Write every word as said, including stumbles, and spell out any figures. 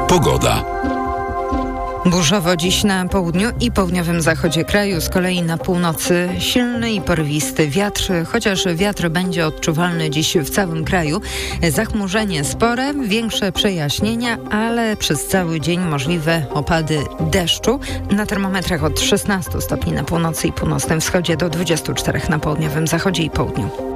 Pogoda. Burzowo dziś na południu i południowym zachodzie kraju, z kolei na północy silny i porywisty wiatr, chociaż wiatr będzie odczuwalny dziś w całym kraju. Zachmurzenie spore, większe przejaśnienia, ale przez cały dzień możliwe opady deszczu. Na termometrach od szesnastu stopni na północy i północnym wschodzie do dwudziestu czterech na południowym zachodzie i południu.